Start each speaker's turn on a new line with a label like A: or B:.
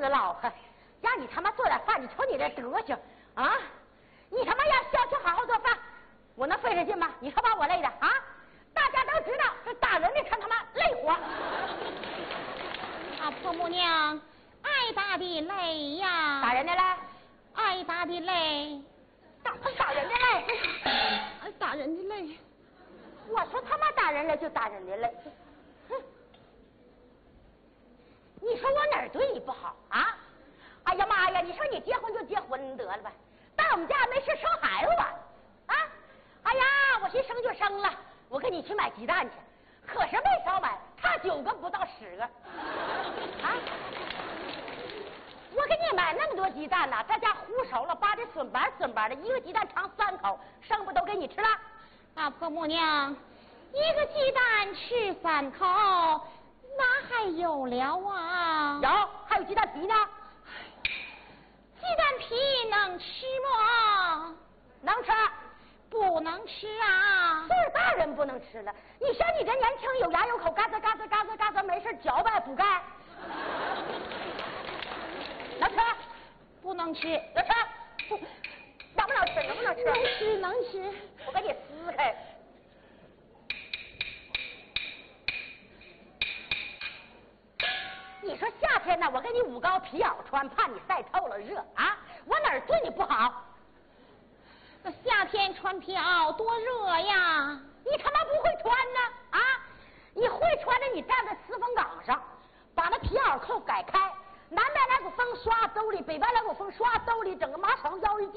A: 的老婆，让你他妈做点饭，你瞅你这德行啊！你他妈要小心好好做饭，我能费这劲吗？你说把我累的啊！大家都知道这打人的成他妈累活。
B: 啊，婆母娘，挨打的累呀！
A: 打人的嘞？
B: 挨打的累。
A: 打人的嘞？
B: 打人的累。
A: 我说他妈打人了就打人的累。哼！你说我哪儿对你不好啊？哎呀妈呀！你说你结婚就结婚得了吧，到我们家没事生孩子吧？啊！哎呀，我寻生就生了，我跟你去买鸡蛋去，可是没少买，差9个不到10个。啊！我给你买那么多鸡蛋呢，在家烀熟了，扒的笋白的，一个鸡蛋尝3口，剩不都给你吃了？
B: 啊，婆母娘，一个鸡蛋吃3口，哪还有了啊？
A: 有，还有鸡蛋皮呢。
B: 鸡蛋皮能吃吗？
A: 能吃。
B: 不能吃啊！
A: 岁数大人不能吃了。你说你这年轻有牙有口，嘎吱嘎吱嘎吱嘎吱，没事嚼呗补钙。能吃？
B: 不能吃。
A: 能吃？不，能不能吃？能不能吃？
B: 能吃能吃。
A: 我给你撕开。你说夏天呢，我给你捂高皮袄穿，怕你晒透了热啊！我哪儿对你不好？
B: 那夏天穿皮袄多热呀！
A: 你他妈不会穿呢啊！你会穿的，你站在四风岗上，把那皮袄扣改开，南边那股风刷兜里，北边那股风刷兜里，整个马场腰一系。